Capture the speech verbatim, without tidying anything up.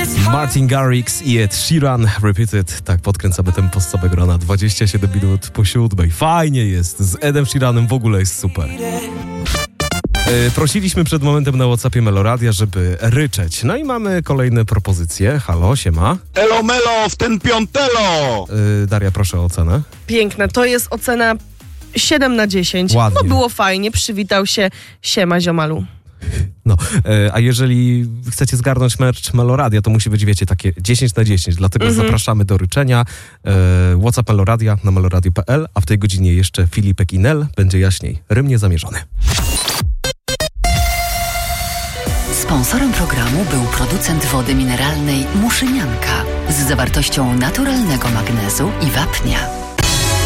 Martin Garrix i Ed Sheeran, Repeated. Tak, podkręcamy tempo z całego rana. dwadzieścia siedem minut po siódmej. Fajnie jest. Z Edem Sheeranem w ogóle jest super. Yy, prosiliśmy przed momentem na WhatsAppie Meloradia, żeby ryczeć. No i mamy kolejne propozycje. Halo, siema. Elo melo w ten piątelo! Yy, Daria, proszę o ocenę. Piękne. To jest ocena siedem na dziesięć. Ładnie. No było fajnie, przywitał się. Siema, ziomalu. No, yy, a jeżeli chcecie zgarnąć merch Meloradia, to musi być, wiecie, takie dziesięć na dziesięć. Dlatego Mhm. zapraszamy do ryczenia. Yy, WhatsApp Meloradia na meloradio kropka p l, a w tej godzinie jeszcze Filipek i Nel. Będzie jaśniej. Rym niezamierzony. Sponsorem programu był producent wody mineralnej Muszynianka z zawartością naturalnego magnezu i wapnia.